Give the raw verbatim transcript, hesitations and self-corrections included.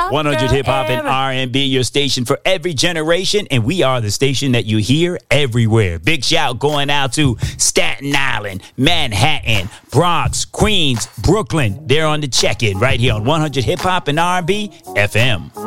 one hundred Hip Hop and R and B, your station for every generation. And we are the station that you hear everywhere. Big shout going out to Staten Island, Manhattan, Bronx, Queens, Brooklyn. They're on the check-in right here on one hundred Hip Hop and R and B F M.